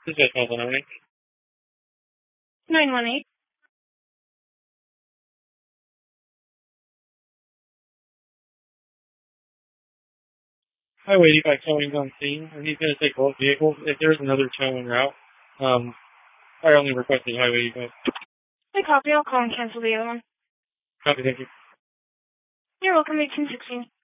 This is 918. 918. Highway 85 towing on scene, and he's going to take both vehicles. If there's another towing route, I only requested Highway 85. I copy. I'll call and cancel the other one. Copy, thank you. You're welcome, 1816.